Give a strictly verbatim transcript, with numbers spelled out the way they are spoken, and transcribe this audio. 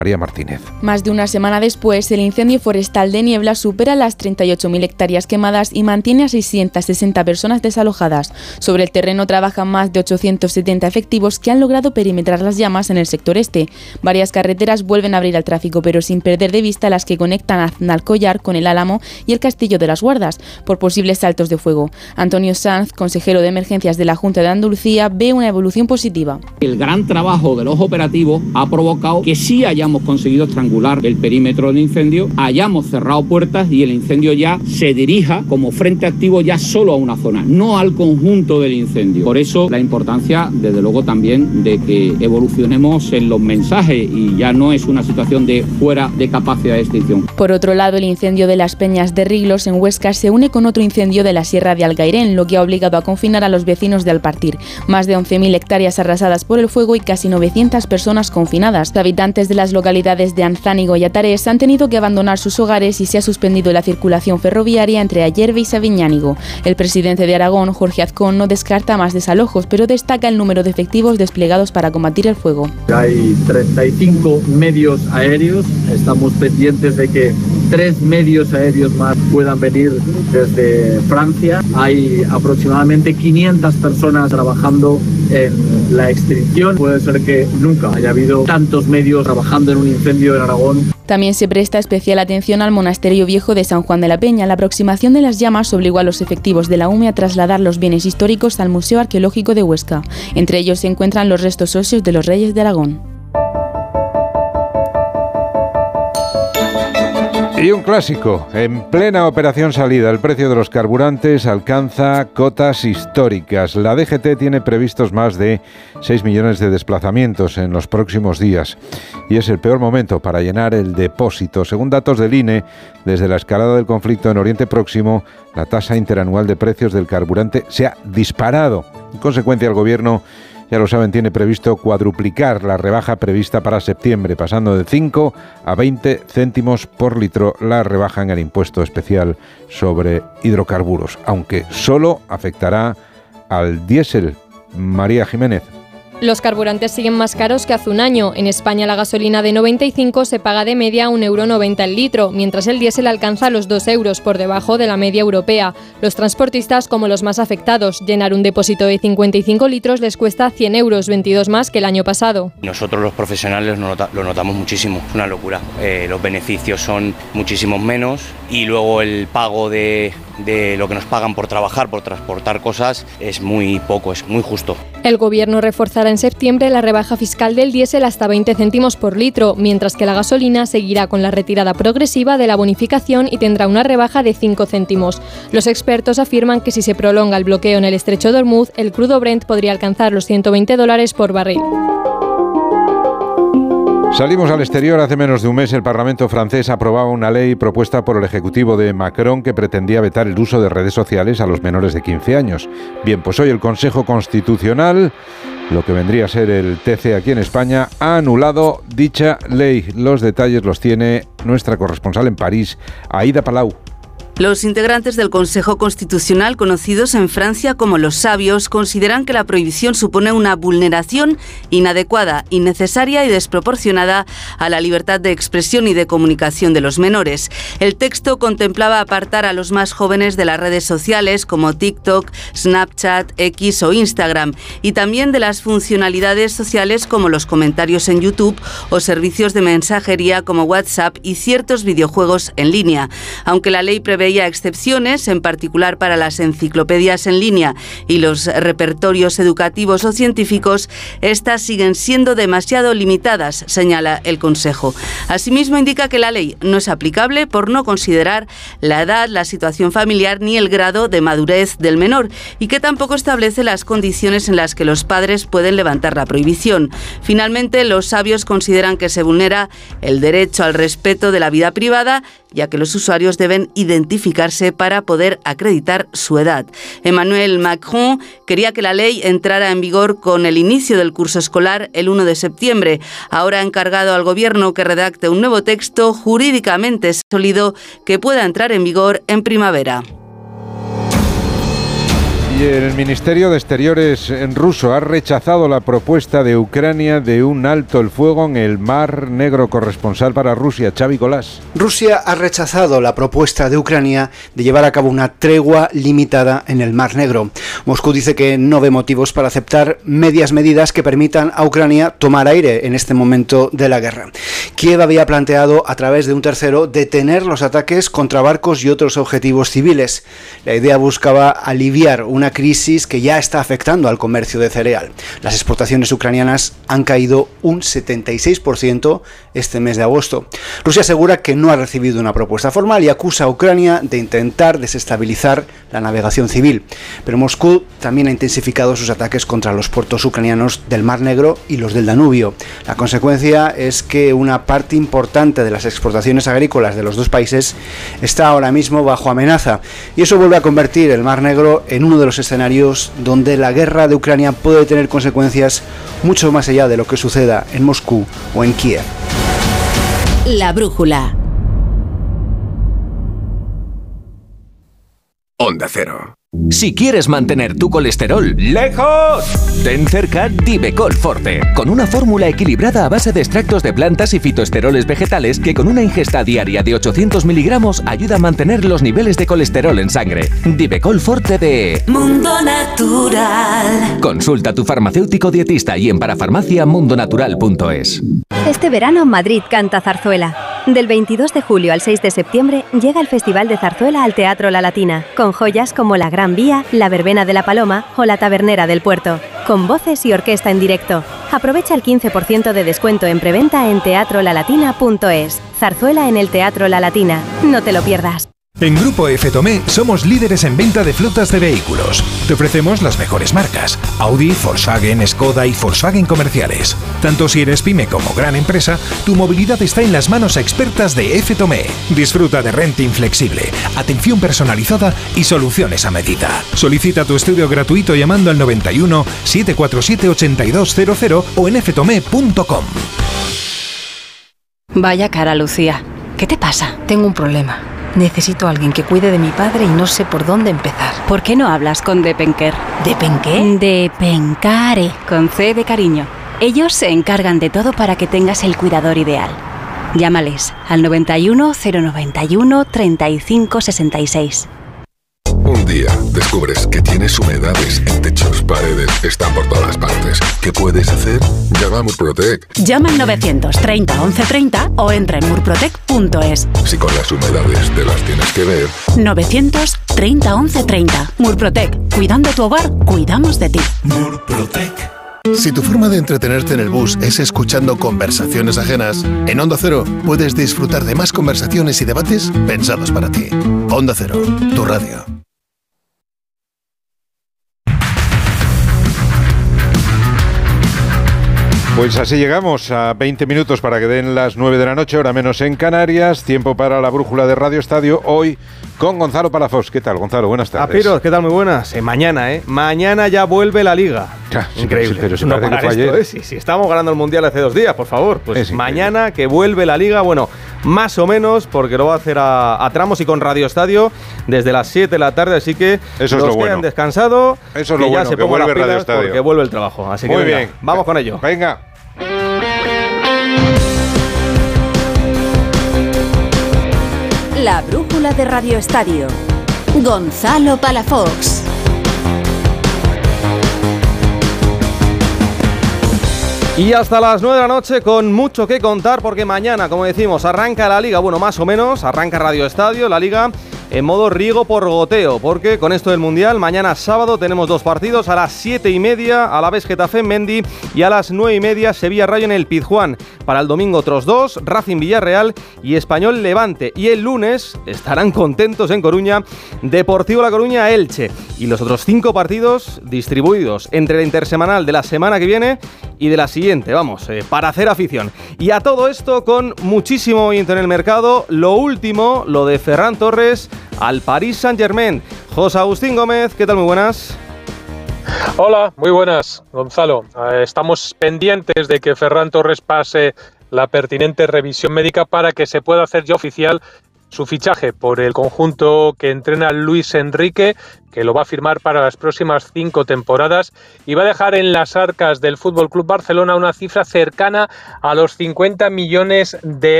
María Martínez. Más de una semana después, el incendio forestal de Niebla supera las treinta y ocho mil hectáreas quemadas y mantiene a seiscientas sesenta personas desalojadas. Sobre el terreno trabajan más de ochocientos setenta efectivos que han logrado perimetrar las llamas en el sector este. Varias carreteras vuelven a abrir al tráfico, pero sin perder de vista las que conectan a Aznalcóllar con el Álamo y el Castillo de las Guardas, por posibles saltos de fuego. Antonio Sanz, consejero de Emergencias de la Junta de Andalucía, ve una evolución positiva. El gran trabajo de los operativos ha provocado que sí hayamos hemos conseguido estrangular el perímetro del incendio, hayamos cerrado puertas y el incendio ya se dirija como frente activo ya solo a una zona, no al conjunto del incendio. Por eso la importancia, desde luego, también de que evolucionemos en los mensajes y ya no es una situación de fuera de capacidad de extinción. Por otro lado, el incendio de las Peñas de Riglos en Huesca se une con otro incendio de la Sierra de Algairén, lo que ha obligado a confinar a los vecinos de Alpartir. Más de once mil hectáreas arrasadas por el fuego y casi novecientas personas confinadas. Los habitantes de las localidades de Anzánigo y Atarés han tenido que abandonar sus hogares y se ha suspendido la circulación ferroviaria entre Ayerbe y Sabiñánigo. El presidente de Aragón, Jorge Azcón, no descarta más desalojos, pero destaca el número de efectivos desplegados para combatir el fuego. Hay treinta y cinco medios aéreos, estamos pendientes de que tres medios aéreos más puedan venir desde Francia. Hay aproximadamente quinientas personas trabajando en la extinción. Puede ser que nunca haya habido tantos medios trabajando en un incendio en Aragón. También se presta especial atención al monasterio viejo de San Juan de la Peña. La aproximación de las llamas obligó a los efectivos de la U M E a trasladar los bienes históricos al Museo Arqueológico de Huesca. Entre ellos se encuentran los restos óseos de los reyes de Aragón. Y un clásico, en plena operación salida, el precio de los carburantes alcanza cotas históricas. La D G T tiene previstos más de seis millones de desplazamientos en los próximos días y es el peor momento para llenar el depósito. Según datos del I N E, desde la escalada del conflicto en Oriente Próximo, la tasa interanual de precios del carburante se ha disparado. En consecuencia, el Gobierno, ya lo saben, tiene previsto cuadruplicar la rebaja prevista para septiembre, pasando de cinco a veinte céntimos por litro la rebaja en el impuesto especial sobre hidrocarburos, aunque solo afectará al diésel. María Jiménez. Los carburantes siguen más caros que hace un año. En España la gasolina de noventa y cinco se paga de media un euro noventa el litro, mientras el diésel alcanza los dos euros, por debajo de la media europea. Los transportistas, como los más afectados, llenar un depósito de cincuenta y cinco litros les cuesta cien euros, veintidós más que el año pasado. Nosotros los profesionales lo, nota, lo notamos muchísimo, es una locura. Eh, los beneficios son muchísimos menos y luego el pago de, de lo que nos pagan por trabajar, por transportar cosas, es muy poco, es muy justo. El Gobierno reforzará en septiembre la rebaja fiscal del diésel hasta veinte céntimos por litro, mientras que la gasolina seguirá con la retirada progresiva de la bonificación y tendrá una rebaja de cinco céntimos. Los expertos afirman que si se prolonga el bloqueo en el estrecho de Hormuz, el crudo Brent podría alcanzar los ciento veinte dólares por barril. Salimos al exterior. Hace menos de un mes el Parlamento francés aprobaba una ley propuesta por el Ejecutivo de Macron que pretendía vetar el uso de redes sociales a los menores de quince años. Bien, pues hoy el Consejo Constitucional, lo que vendría a ser el T C aquí en España, ha anulado dicha ley. Los detalles los tiene nuestra corresponsal en París, Aida Palau. Los integrantes del Consejo Constitucional, conocidos en Francia como los sabios, consideran que la prohibición supone una vulneración inadecuada, innecesaria y desproporcionada a la libertad de expresión y de comunicación de los menores. El texto contemplaba apartar a los más jóvenes de las redes sociales como TikTok, Snapchat, X o Instagram, y también de las funcionalidades sociales como los comentarios en YouTube o servicios de mensajería como WhatsApp y ciertos videojuegos en línea. Aunque la ley prevé excepciones, en particular para las enciclopedias en línea y los repertorios educativos o científicos, estas siguen siendo demasiado limitadas, señala el Consejo. Asimismo, indica que la ley no es aplicable por no considerar la edad, la situación familiar ni el grado de madurez del menor y que tampoco establece las condiciones en las que los padres pueden levantar la prohibición. Finalmente, los sabios consideran que se vulnera el derecho al respeto de la vida privada, ya que los usuarios deben identificarse para poder acreditar su edad. Emmanuel Macron quería que la ley entrara en vigor con el inicio del curso escolar el uno de septiembre. Ahora ha encargado al Gobierno que redacte un nuevo texto jurídicamente sólido que pueda entrar en vigor en primavera. Y el Ministerio de Exteriores ruso ha rechazado la propuesta de Ucrania de un alto el fuego en el Mar Negro. Corresponsal para Rusia, Xavi Colás. Rusia ha rechazado la propuesta de Ucrania de llevar a cabo una tregua limitada en el Mar Negro. Moscú dice que no ve motivos para aceptar medias medidas que permitan a Ucrania tomar aire en este momento de la guerra. Kiev había planteado, a través de un tercero, detener los ataques contra barcos y otros objetivos civiles. La idea buscaba aliviar una crisis que ya está afectando al comercio de cereal. Las exportaciones ucranianas han caído un setenta y seis por ciento este mes de agosto. Rusia asegura que no ha recibido una propuesta formal y acusa a Ucrania de intentar desestabilizar la navegación civil. Pero Moscú también ha intensificado sus ataques contra los puertos ucranianos del Mar Negro y los del Danubio. La consecuencia es que una parte importante de las exportaciones agrícolas de los dos países está ahora mismo bajo amenaza, y eso vuelve a convertir el Mar Negro en uno de los escenarios donde la guerra de Ucrania puede tener consecuencias mucho más allá de lo que suceda en Moscú o en Kiev. La brújula. Onda Cero. Si quieres mantener tu colesterol lejos, ten cerca Divecol Forte, con una fórmula equilibrada a base de extractos de plantas y fitoesteroles vegetales que con una ingesta diaria de ochocientos miligramos ayuda a mantener los niveles de colesterol en sangre. Divecol Forte de Mundo Natural. Consulta a tu farmacéutico dietista y en parafarmacia mundonatural punto es. Este verano Madrid canta zarzuela. Del veintidós de julio al seis de septiembre llega el Festival de Zarzuela al Teatro La Latina, con joyas como La Gran Vía, La Verbena de la Paloma o La Tabernera del Puerto, con voces y orquesta en directo. Aprovecha el quince por ciento de descuento en preventa en teatro la latina punto es. Zarzuela en el Teatro La Latina. No te lo pierdas. En Grupo F Tomé somos líderes en venta de flotas de vehículos. Te ofrecemos las mejores marcas: Audi, Volkswagen, Skoda y Volkswagen comerciales. Tanto si eres pyme como gran empresa, tu movilidad está en las manos expertas de F Tomé. Disfruta de renting flexible, atención personalizada y soluciones a medida. Solicita tu estudio gratuito llamando al noventa y uno, setecientos cuarenta y siete, ochenta y dos cero cero o en f tomé punto com. Vaya cara, Lucía. ¿Qué te pasa? Tengo un problema. Necesito a alguien que cuide de mi padre y no sé por dónde empezar. ¿Por qué no hablas con Depenker? ¿Depenqué? Depencare, con C de cariño. Ellos se encargan de todo para que tengas el cuidador ideal. Llámales al noventa y uno, cero noventa y uno, treinta y cinco sesenta y seis. Un día descubres que tienes humedades en techos, paredes, están por todas partes. ¿Qué puedes hacer? Llama a Murprotec. Llama al novecientos treinta once treinta o entra en murprotec punto es. Si con las humedades te las tienes que ver. novecientos treinta once treinta. Murprotec. Cuidando tu hogar, cuidamos de ti. Murprotec. Si tu forma de entretenerte en el bus es escuchando conversaciones ajenas, en Onda Cero puedes disfrutar de más conversaciones y debates pensados para ti. Onda Cero, tu radio. Pues así llegamos a veinte minutos para que den las nueve de la noche, hora menos en Canarias. Tiempo para la brújula de Radio Estadio, hoy con Gonzalo Palafox. ¿Qué tal, Gonzalo? Buenas tardes. Apiros, ¿qué tal? Muy buenas. Eh, mañana, ¿eh? Mañana ya vuelve la Liga. Ja, sí, Increíble. Pero si no parece que fue esto, ayer. ¿eh? Sí, sí, estamos ganando el Mundial hace dos días, por favor. Pues Es mañana que vuelve la Liga, bueno, más o menos, porque lo va a hacer a, a tramos y con Radio Estadio desde las siete de la tarde, así que Eso es los lo que bueno. han descansado, Eso es que lo ya bueno, se que pongan vuelve las pilas Radio Estadio. porque vuelve el trabajo. Así que Muy venga, bien. vamos con ello. Venga. La brújula de Radio Estadio. Gonzalo Palafox. Y hasta las nueve de la noche con mucho que contar porque mañana, como decimos, arranca la Liga, bueno, más o menos, arranca Radio Estadio, la Liga en modo riego por goteo, porque con esto del Mundial, mañana sábado tenemos dos partidos, a las siete y media Alavés Getafe en Mendy y a las nueve y media Sevilla Rayo en el Pizjuán. Para el domingo otros dos, Racing Villarreal y Español Levante. Y el lunes estarán contentos en Coruña, Deportivo La Coruña Elche. Y los otros cinco partidos distribuidos entre la intersemanal de la semana que viene y de la siguiente, vamos, eh, para hacer afición. Y a todo esto con muchísimo movimiento en el mercado, lo último, lo de Ferran Torres al Paris Saint-Germain. José Agustín Gómez, ¿qué tal? Muy buenas. Hola, muy buenas, Gonzalo. Eh, estamos pendientes de que Ferran Torres pase la pertinente revisión médica para que se pueda hacer ya oficial su fichaje por el conjunto que entrena Luis Enrique, que lo va a firmar para las próximas cinco temporadas y va a dejar en las arcas del F C Barcelona una cifra cercana a los cincuenta millones de